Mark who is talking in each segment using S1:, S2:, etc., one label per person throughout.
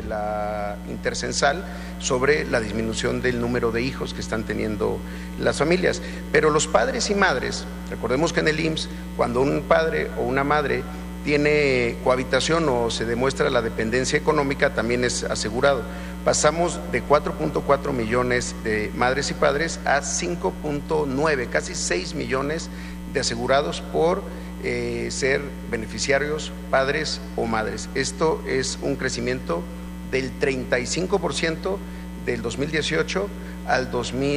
S1: la intercensal sobre la disminución del número de hijos que están teniendo las familias. Pero los padres y madres, recordemos que en el IMSS, cuando un padre o una madre tiene cohabitación o se demuestra la dependencia económica, también es asegurado. Pasamos de 4.4 millones de madres y padres a 5.9, casi 6 millones de asegurados por ser beneficiarios, padres o madres. Esto es un crecimiento del 35% del 2018 al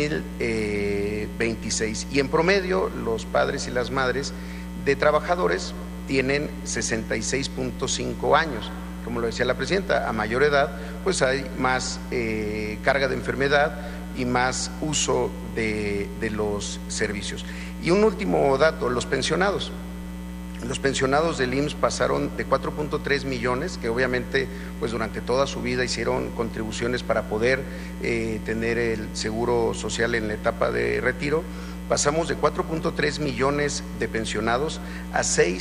S1: 2026. Y en promedio, los padres y las madres de trabajadores tienen 66.5 años. Como lo decía la presidenta, a mayor edad, pues hay más carga de enfermedad y más uso de los servicios. Y un último dato, los pensionados. Los pensionados del IMSS pasaron de 4.3 millones, que obviamente pues durante toda su vida hicieron contribuciones para poder tener el seguro social en la etapa de retiro. Pasamos de 4.3 millones de pensionados a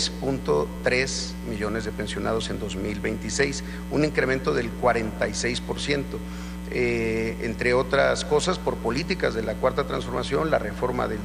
S1: 6.3 millones de pensionados en 2026, un incremento del 46%. Entre otras cosas, por políticas de la Cuarta Transformación, la reforma del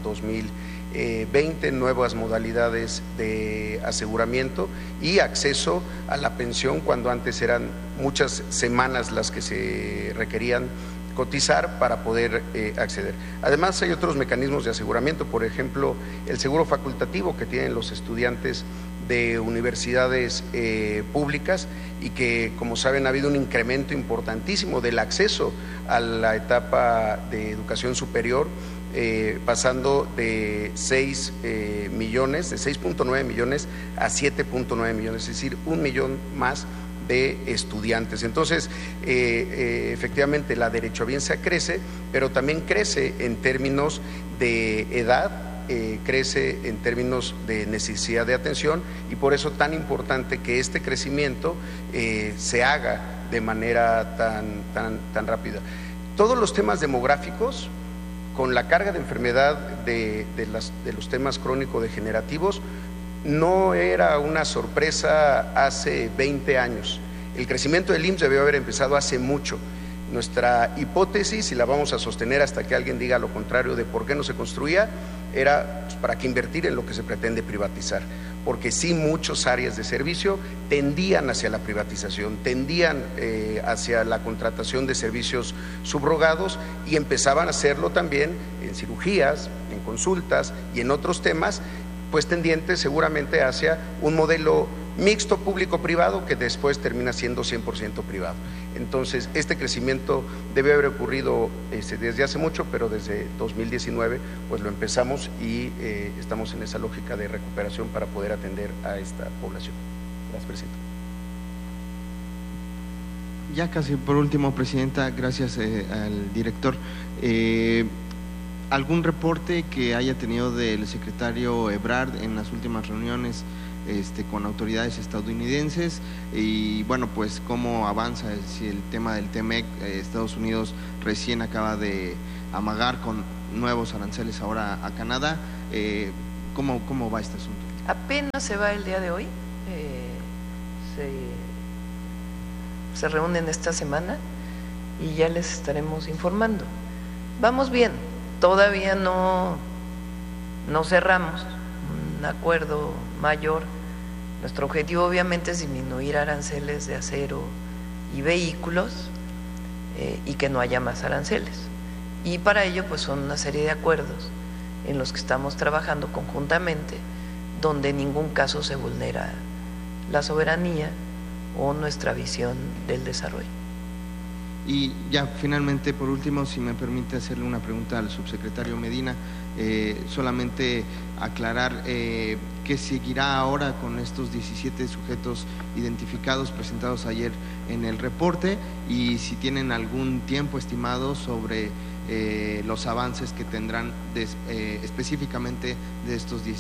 S1: 2020, nuevas modalidades de aseguramiento y acceso a la pensión cuando antes eran muchas semanas las que se requerían cotizar para poder acceder. Además, hay otros mecanismos de aseguramiento, por ejemplo, el seguro facultativo que tienen los estudiantes de universidades públicas y que, como saben, ha habido un incremento importantísimo del acceso a la etapa de educación superior, pasando de 6 millones, de 6.9 millones a 7.9 millones, es decir, 1 millón más de estudiantes. Entonces, efectivamente, la derechohabiencia crece, pero también crece en términos de edad, crece en términos de necesidad de atención, y por eso tan importante que este crecimiento se haga de manera tan rápida. Todos los temas demográficos, con la carga de enfermedad de los temas crónico-degenerativos, no era una sorpresa hace 20 años. El crecimiento del IMSS debió haber empezado hace mucho. Nuestra hipótesis, y la vamos a sostener hasta que alguien diga lo contrario de por qué no se construía, era pues, para que invertir en lo que se pretende privatizar, porque sí, muchas áreas de servicio tendían hacia la privatización, tendían hacia la contratación de servicios subrogados, y empezaban a hacerlo también en cirugías, en consultas y en otros temas, pues tendientes seguramente hacia un modelo mixto público-privado que después termina siendo 100% privado. Entonces, este crecimiento debe haber ocurrido desde hace mucho, pero desde 2019 pues lo empezamos y estamos en esa lógica de recuperación para poder atender a esta población. Gracias, Presidenta.
S2: Ya casi por último, Presidenta, gracias al director. ¿Algún reporte que haya tenido del secretario Ebrard en las últimas reuniones con autoridades estadounidenses? Y bueno, pues cómo avanza si el tema del TEMEC. Estados Unidos recién acaba de amagar con nuevos aranceles ahora a Canadá. ¿Cómo va este asunto?
S3: Apenas se va el día de hoy, se reúnen esta semana y ya les estaremos informando. Vamos bien. Todavía no cerramos un acuerdo mayor. Nuestro objetivo obviamente es disminuir aranceles de acero y vehículos y que no haya más aranceles. Y para ello pues son una serie de acuerdos en los que estamos trabajando conjuntamente, donde en ningún caso se vulnera la soberanía o nuestra visión del desarrollo.
S2: Y ya finalmente, por último, si me permite hacerle una pregunta al subsecretario Medina, solamente aclarar qué seguirá ahora con estos 17 sujetos identificados presentados ayer en el reporte, y si tienen algún tiempo estimado sobre los avances que tendrán específicamente de estos 17.